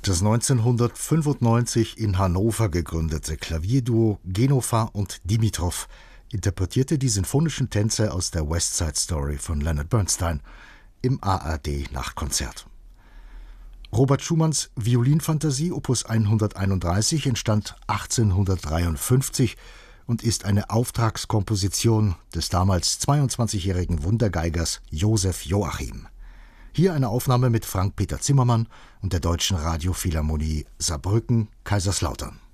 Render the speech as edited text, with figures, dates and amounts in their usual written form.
Das 1995 in Hannover gegründete Klavierduo Genofar und Dimitrov interpretierte die sinfonischen Tänze aus der West Side Story von Leonard Bernstein im ARD-Nachtkonzert. Robert Schumanns Violinfantasie Opus 131 entstand 1853 und ist eine Auftragskomposition des damals 22-jährigen Wundergeigers Josef Joachim. Hier eine Aufnahme mit Frank-Peter Zimmermann und der Deutschen Radiophilharmonie Saarbrücken-Kaiserslautern.